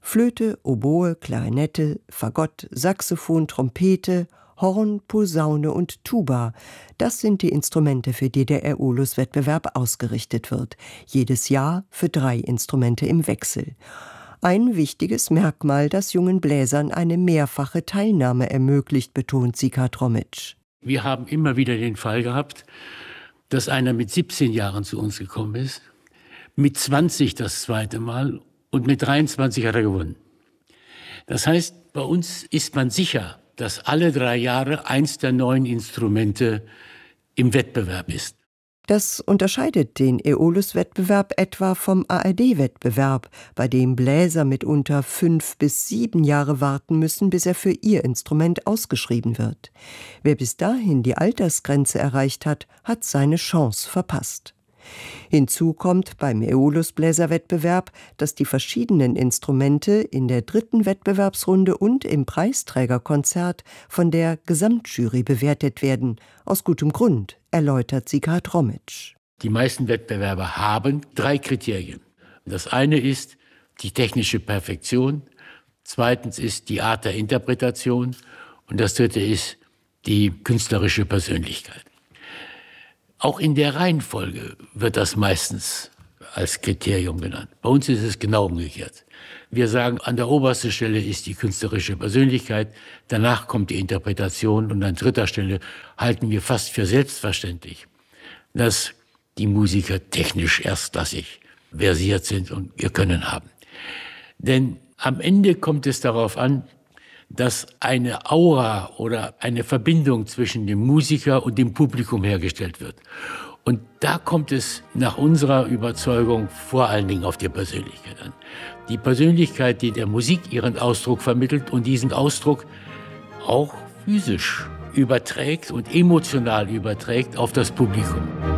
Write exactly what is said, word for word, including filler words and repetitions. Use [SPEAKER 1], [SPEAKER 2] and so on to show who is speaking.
[SPEAKER 1] Flöte, Oboe, Klarinette, Fagott, Saxophon, Trompete, Horn, Posaune und Tuba. Das sind die Instrumente, für die der Aeolus-Wettbewerb ausgerichtet wird. Jedes Jahr für drei Instrumente im Wechsel. Ein wichtiges Merkmal, das jungen Bläsern eine mehrfache Teilnahme ermöglicht, betont Sika Tromitsch.
[SPEAKER 2] Wir haben immer wieder den Fall gehabt, dass einer mit siebzehn Jahren zu uns gekommen ist, mit zwanzig das zweite Mal und mit dreiundzwanzig hat er gewonnen. Das heißt, bei uns ist man sicher, dass alle drei Jahre eins der neuen Instrumente im Wettbewerb ist.
[SPEAKER 1] Das unterscheidet den Aeolus-Wettbewerb etwa vom A R D-Wettbewerb, bei dem Bläser mitunter fünf bis sieben Jahre warten müssen, bis er für ihr Instrument ausgeschrieben wird. Wer bis dahin die Altersgrenze erreicht hat, hat seine Chance verpasst. Hinzu kommt beim Aeolus-Bläserwettbewerb, dass die verschiedenen Instrumente in der dritten Wettbewerbsrunde und im Preisträgerkonzert von der Gesamtjury bewertet werden. Aus gutem Grund, erläutert Sika Tromitsch.
[SPEAKER 2] Die meisten Wettbewerbe haben drei Kriterien. Das eine ist die technische Perfektion, zweitens ist die Art der Interpretation und das dritte ist die künstlerische Persönlichkeit. Auch in der Reihenfolge wird das meistens als Kriterium genannt. Bei uns ist es genau umgekehrt. Wir sagen, an der obersten Stelle ist die künstlerische Persönlichkeit, danach kommt die Interpretation und an dritter Stelle halten wir fast für selbstverständlich, dass die Musiker technisch erstklassig versiert sind und ihr Können haben. Denn am Ende kommt es darauf an, dass eine Aura oder eine Verbindung zwischen dem Musiker und dem Publikum hergestellt wird. Und da kommt es nach unserer Überzeugung vor allen Dingen auf die Persönlichkeit an. Die Persönlichkeit, die der Musik ihren Ausdruck vermittelt und diesen Ausdruck auch physisch überträgt und emotional überträgt auf das Publikum.